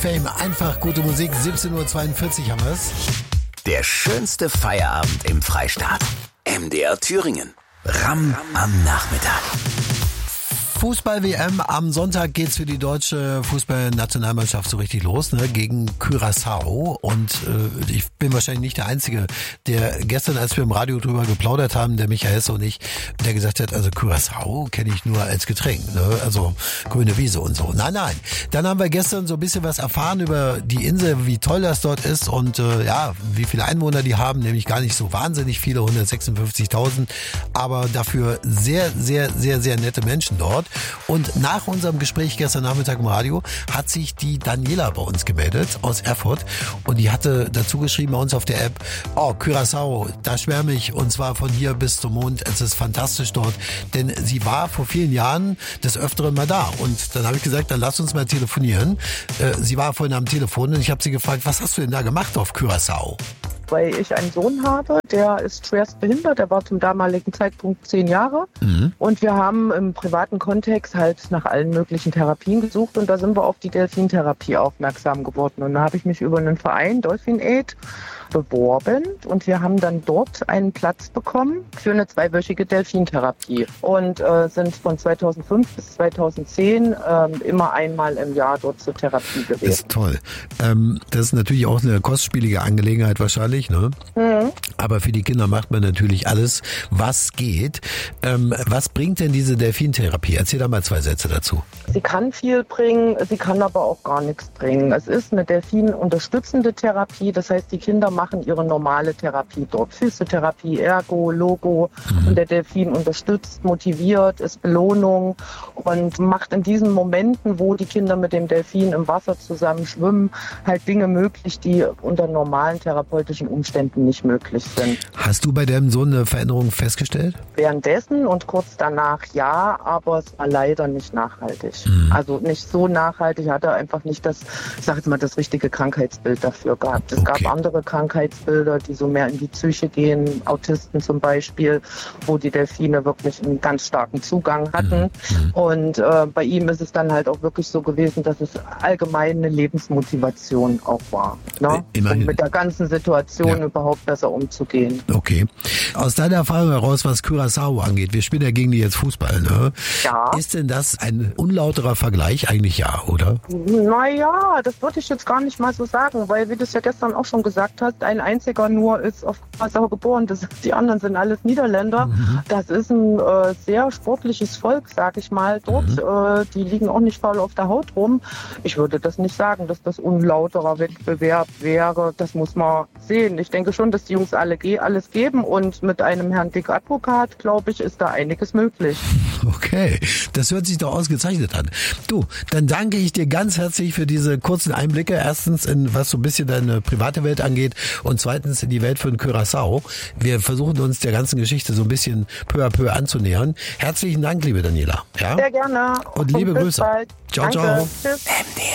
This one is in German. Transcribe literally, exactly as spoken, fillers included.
Fame, einfach gute Musik, siebzehn Uhr zweiundvierzig haben wir es. Der schönste Feierabend im Freistaat. M D R Thüringen. Ram am Nachmittag. Fußball-W M, am Sonntag geht's für die deutsche Fußballnationalmannschaft so richtig los, ne, gegen Curaçao. Und äh, ich bin wahrscheinlich nicht der Einzige, der gestern, als wir im Radio drüber geplaudert haben, der Michael Hesse und ich, der gesagt hat, also Curaçao kenne ich nur als Getränk, ne, also grüne Wiese und so. Nein, nein. Dann haben wir gestern so ein bisschen was erfahren über die Insel, wie toll das dort ist und äh, ja, wie viele Einwohner die haben, nämlich gar nicht so wahnsinnig viele, hundertsechsundfünfzigtausend, aber dafür sehr, sehr, sehr, sehr nette Menschen dort. Und nach unserem Gespräch gestern Nachmittag im Radio hat sich die Daniela bei uns gemeldet aus Erfurt und die hatte dazu geschrieben bei uns auf der App, oh, Curaçao, da schwärme ich und zwar von hier bis zum Mond, es ist fantastisch dort, denn sie war vor vielen Jahren des Öfteren mal da und dann habe ich gesagt, dann lass uns mal telefonieren. Sie war vorhin am Telefon und ich habe sie gefragt, was hast du denn da gemacht auf Curaçao? Weil ich einen Sohn habe, der ist schwerst behindert, der war zum damaligen Zeitpunkt zehn Jahre mhm. und wir haben im privaten Kontext halt nach allen möglichen Therapien gesucht und da sind wir auf die Delfintherapie aufmerksam geworden und da habe ich mich über einen Verein, Dolphin Aid, beworben und wir haben dann dort einen Platz bekommen für eine zweiwöchige Delfintherapie und äh, sind von zweitausendfünf bis zweitausendzehn äh, immer einmal im Jahr dort zur Therapie gewesen. Das ist toll. Ähm, das ist natürlich auch eine kostspielige Angelegenheit wahrscheinlich, ne? Mhm. Aber für die Kinder macht man natürlich alles, was geht. Ähm, was bringt denn diese Delfintherapie? Erzähl da mal zwei Sätze dazu. Sie kann viel bringen, sie kann aber auch gar nichts bringen. Es ist eine Delfin-unterstützende Therapie, das heißt, die Kinder machen ihre normale Therapie dort. Physiotherapie, Ergo, Logo. Mhm. Und der Delfin unterstützt, motiviert, ist Belohnung und macht in diesen Momenten, wo die Kinder mit dem Delfin im Wasser zusammen schwimmen, halt Dinge möglich, die unter normalen therapeutischen Umständen nicht möglich sind. Hast du bei deinem Sohn eine Veränderung festgestellt? Währenddessen und kurz danach ja, aber es war leider nicht nachhaltig. Mhm. Also nicht so nachhaltig, hat er einfach nicht das, ich sag jetzt mal, das richtige Krankheitsbild dafür gehabt. Es okay. gab andere Krankheitsbilder, die so mehr in die Psyche gehen, Autisten zum Beispiel, wo die Delfine wirklich einen ganz starken Zugang hatten. Mhm. Und äh, bei ihm ist es dann halt auch wirklich so gewesen, dass es allgemein eine Lebensmotivation auch war. Ne? Um mit der ganzen Situation ja. überhaupt besser umzugehen. Okay. Aus deiner Erfahrung heraus, was Curaçao angeht, wir spielen ja gegen die jetzt Fußball, ne? Ja. Ist denn das ein unlauterer Vergleich? Eigentlich ja, oder? Naja, das würde ich jetzt gar nicht mal so sagen, weil, wie du es ja gestern auch schon gesagt hast, ein einziger nur ist auf Curaçao geboren, das, die anderen sind alles Niederländer. Mhm. Das ist ein äh, sehr sportliches Volk, sag ich mal, dort. Mhm. Äh, die liegen auch nicht faul auf der Haut rum. Ich würde das nicht sagen, dass das unlauterer Wettbewerb wäre. Das muss man sehen. Ich denke schon, dass die Jungs alle ge- alles geben und mit einem Herrn Dick Advokat, glaube ich, ist da einiges möglich. Okay, das hört sich doch ausgezeichnet an. Du, dann danke ich dir ganz herzlich für diese kurzen Einblicke. Erstens in was so ein bisschen deine private Welt angeht und zweitens in die Welt von Curaçao. Wir versuchen uns der ganzen Geschichte so ein bisschen peu à peu anzunähern. Herzlichen Dank, liebe Daniela. Ja? Sehr gerne. Und liebe und bis Grüße. Bald. Ciao, Danke. ciao. Tschüss.